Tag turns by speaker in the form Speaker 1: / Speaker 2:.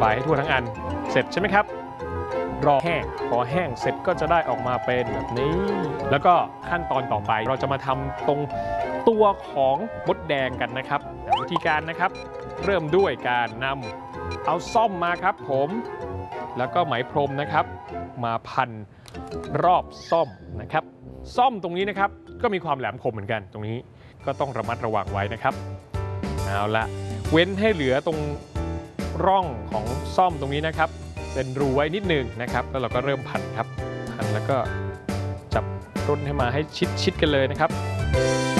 Speaker 1: บายให้ทั่วทั้งอันเสร็จใช่ไหมครับรอแห้งพอแห้งเสร็จก็จะได้ออกมาเป็นแบบนี้แล้วก็ขั้นตอนต่อไปเราจะมาทำตรงตัวของมดแดงกันนะครับวิธีการนะครับเริ่มด้วยการนำเอาซ่อมมาครับผมแล้วก็ไหมพรมนะครับมาพันรอบซ่อมนะครับซ่อมตรงนี้นะครับก็มีความแหลมคมเหมือนกันตรงนี้ก็ต้องระมัดระวังไว้นะครับเอาละเว้นให้เหลือตรงร่องของซ่อมตรงนี้นะครับเป็นรูไว้นิดนึงนะครับแล้วเราก็เริ่มพันครับพันแล้วก็จับร่นให้มาให้ชิดกันเลยนะครับ